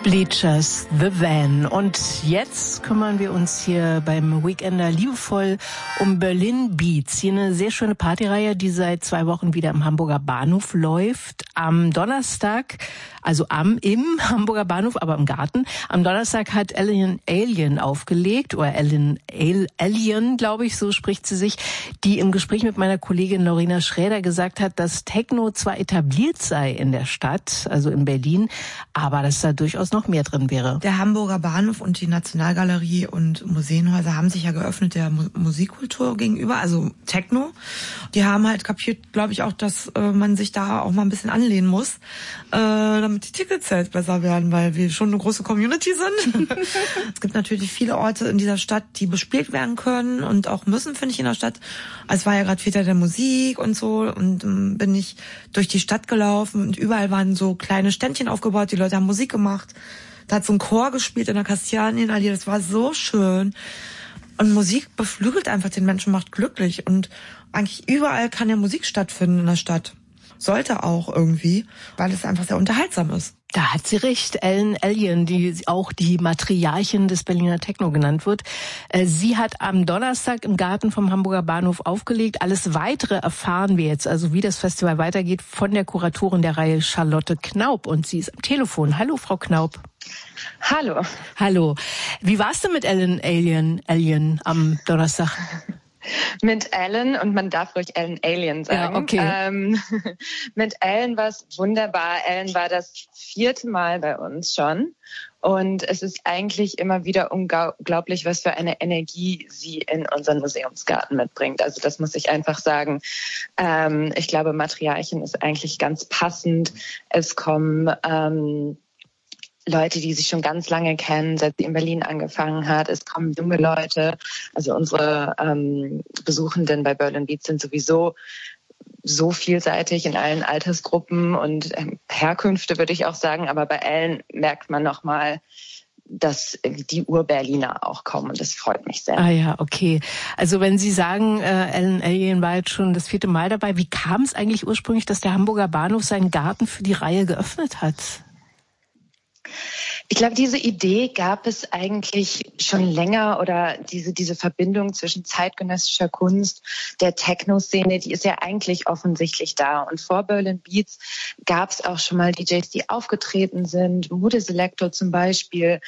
Bleachers, The Van. Und jetzt kümmern wir uns hier beim Weekender liebevoll um Berlin Beats. Hier eine sehr schöne Partyreihe, die seit 2 Wochen wieder im Hamburger Bahnhof läuft. Am Donnerstag, also im Hamburger Bahnhof, aber im Garten. Am Donnerstag hat Alien aufgelegt, oder Alien, glaube ich, so spricht sie sich, die im Gespräch mit meiner Kollegin Lorena Schräder gesagt hat, dass Techno zwar etabliert sei in der Stadt, also in Berlin, aber dass da durchaus noch mehr drin wäre. Der Hamburger Bahnhof und die Nationalgalerie und Museenhäuser haben sich ja geöffnet der Musikkultur gegenüber, also Techno. Die haben halt kapiert, glaube ich, auch, dass man sich da auch mal ein bisschen anlehnen muss, damit die Tickets halt besser werden, weil wir schon eine große Community sind. Es gibt natürlich viele Orte in dieser Stadt, die bespielt werden können und auch müssen, finde ich, in der Stadt. Es war ja gerade Väter der Musik und so, und bin ich durch die Stadt gelaufen und überall waren so kleine Ständchen aufgebaut, die Leute haben Musik gemacht. Da hat so ein Chor gespielt in der Kastanienallee, das war so schön. Und Musik beflügelt einfach den Menschen, macht glücklich. Und eigentlich überall kann ja Musik stattfinden in der Stadt. Sollte auch irgendwie, weil es einfach sehr unterhaltsam ist. Da hat sie recht. Ellen Allien, die auch die Matriarchin des Berliner Techno genannt wird. Sie hat am Donnerstag im Garten vom Hamburger Bahnhof aufgelegt. Alles Weitere erfahren wir jetzt, also wie das Festival weitergeht, von der Kuratorin der Reihe Charlotte Knaub. Und sie ist am Telefon. Hallo, Frau Knaub. Hallo. Hallo. Wie war's denn mit Ellen Allien am Donnerstag? Mit Ellen, und man darf ruhig Ellen Allien sagen. Ja, okay. Mit Ellen war es wunderbar. Ellen war das 4. Mal bei uns schon. Und es ist eigentlich immer wieder unglaublich, was für eine Energie sie in unseren Museumsgarten mitbringt. Also das muss ich einfach sagen. Ich glaube, Matriarchin ist eigentlich ganz passend. Es kommen Leute, die sich schon ganz lange kennen, seit sie in Berlin angefangen hat. Es kommen junge Leute. Also unsere Besuchenden bei Berlin Beats sind sowieso so vielseitig in allen Altersgruppen und Herkünfte, würde ich auch sagen. Aber bei Ellen merkt man nochmal, dass die Ur-Berliner auch kommen, und das freut mich sehr. Ah ja, okay. Also wenn Sie sagen, Ellen Allien war jetzt schon das 4. Mal dabei, wie kam es eigentlich ursprünglich, dass der Hamburger Bahnhof seinen Garten für die Reihe geöffnet hat? Ich glaube, diese Idee gab es eigentlich schon länger, oder diese Verbindung zwischen zeitgenössischer Kunst, der Techno-Szene, die ist ja eigentlich offensichtlich da. Und vor Berlin Beats gab es auch schon mal DJs, die aufgetreten sind, Moody Selector zum Beispiel.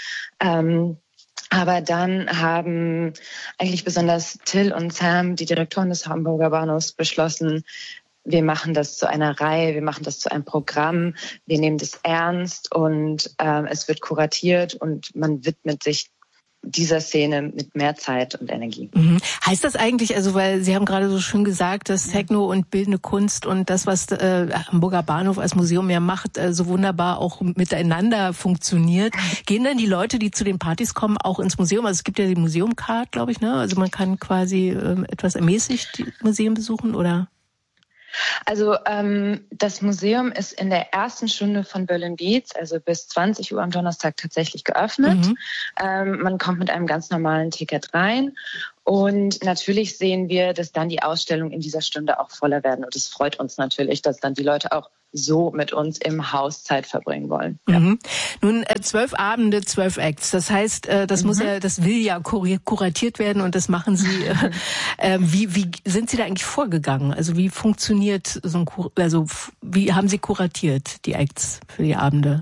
Aber dann haben eigentlich besonders Till und Sam, die Direktoren des Hamburger Bahnhofs, beschlossen, wir machen das zu einer Reihe, wir machen das zu einem Programm, wir nehmen das ernst, und es wird kuratiert und man widmet sich dieser Szene mit mehr Zeit und Energie. Mhm. Heißt das eigentlich, also weil Sie haben gerade so schön gesagt, dass Techno und bildende Kunst und das, was Hamburger Bahnhof als Museum ja macht, so wunderbar auch miteinander funktioniert. Gehen dann die Leute, die zu den Partys kommen, auch ins Museum? Also es gibt ja die Museumcard, glaube ich, ne? Also man kann quasi etwas ermäßigt die Museen besuchen, oder? Also das Museum ist in der ersten Stunde von Berlin Beats, also bis 20 Uhr am Donnerstag, tatsächlich geöffnet. Man kommt mit einem ganz normalen Ticket rein. Und natürlich sehen wir, dass dann die Ausstellungen in dieser Stunde auch voller werden. Und es freut uns natürlich, dass dann die Leute auch so mit uns im Haus Zeit verbringen wollen. Ja. Nun, 12 Abende, 12 Acts. Das heißt, das will ja kuratiert werden, und das machen Sie. Wie sind Sie da eigentlich vorgegangen? Also wie funktioniert so ein wie haben Sie kuratiert die Acts für die Abende?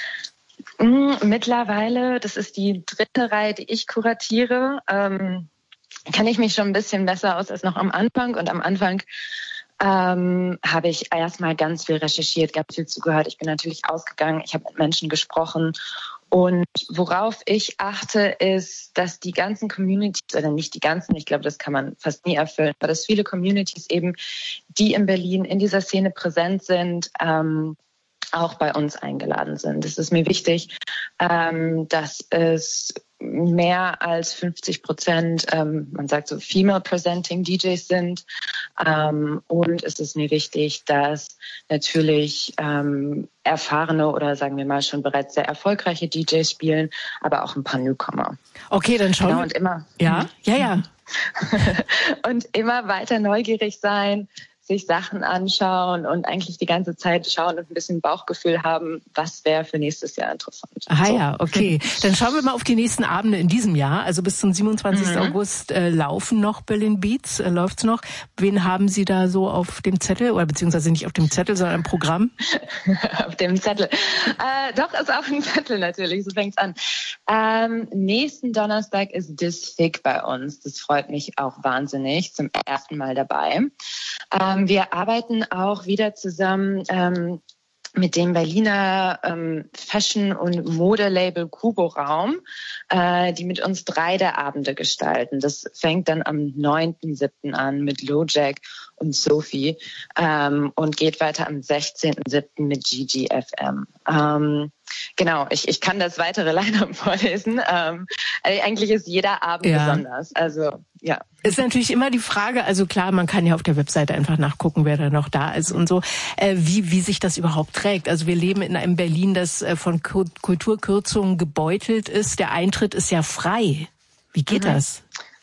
Mittlerweile, das ist die 3. Reihe, die ich kuratiere, kenne ich mich schon ein bisschen besser aus als noch am Anfang. Und am Anfang habe ich erstmal ganz viel recherchiert, ganz viel zugehört. Ich bin natürlich ausgegangen, ich habe mit Menschen gesprochen. Und worauf ich achte, ist, dass die ganzen Communities, oder nicht die ganzen, ich glaube, das kann man fast nie erfüllen, aber dass viele Communities eben, die in Berlin in dieser Szene präsent sind, auch bei uns eingeladen sind. Es ist mir wichtig, dass es mehr als 50%, man sagt so female presenting DJs sind. Und es ist mir wichtig, dass natürlich erfahrene oder sagen wir mal schon bereits sehr erfolgreiche DJs spielen, aber auch ein paar Newcomer. Okay, dann schauen wir. Und immer. Ja. Und immer weiter neugierig sein, sich Sachen anschauen und eigentlich die ganze Zeit schauen und ein bisschen Bauchgefühl haben, was wäre für nächstes Jahr interessant. Ah ja, okay. Dann schauen wir mal auf die nächsten Abende in diesem Jahr. Also bis zum 27. August laufen noch Berlin Beats, läuft's noch. Wen haben Sie da so auf dem Zettel, oder beziehungsweise nicht auf dem Zettel, sondern im Programm? Auf dem Zettel. Doch, ist auf dem Zettel natürlich, so fängt's an. Nächsten Donnerstag ist Disfig bei uns. Das freut mich auch wahnsinnig, zum ersten Mal dabei. Wir arbeiten auch wieder zusammen mit dem Berliner Fashion- und Modelabel Kubo Raum, die mit uns 3 der Abende gestalten. Das fängt dann am 9.7. an mit LoJack und Sophie und geht weiter am 16.7. mit GGFM. Genau, ich kann das weitere Line-Up vorlesen. Eigentlich ist jeder Abend besonders. Also ja. Ist natürlich immer die Frage, also klar, man kann ja auf der Webseite einfach nachgucken, wer da noch da ist und so, wie sich das überhaupt trägt. Also wir leben in einem Berlin, das von Kulturkürzungen gebeutelt ist. Der Eintritt ist ja frei. Wie geht das?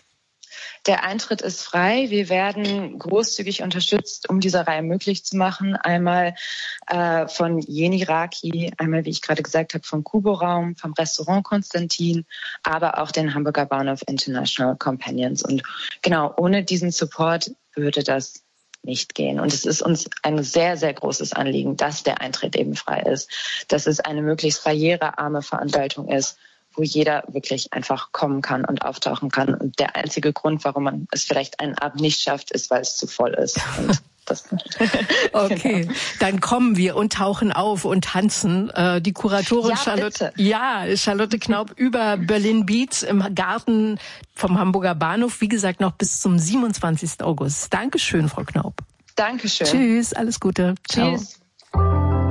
Der Eintritt ist frei. Wir werden großzügig unterstützt, um diese Reihe möglich zu machen. Einmal von Jeni Raki, einmal, wie ich gerade gesagt habe, vom Kubo Raum, vom Restaurant Konstantin, aber auch den Hamburger Bahnhof International Companions. Und genau, ohne diesen Support würde das nicht gehen. Und es ist uns ein sehr, sehr großes Anliegen, dass der Eintritt eben frei ist, dass es eine möglichst barrierearme Veranstaltung ist, wo jeder wirklich einfach kommen kann und auftauchen kann. Und der einzige Grund, warum man es vielleicht einen Abend nicht schafft, ist, weil es zu voll ist. Und das okay, genau. Dann kommen wir und tauchen auf und tanzen. Die Kuratorin Charlotte Knaup über Berlin Beats im Garten vom Hamburger Bahnhof. Wie gesagt, noch bis zum 27. August. Dankeschön, Frau Knaup. Dankeschön. Tschüss, alles Gute. Tschüss. Ciao.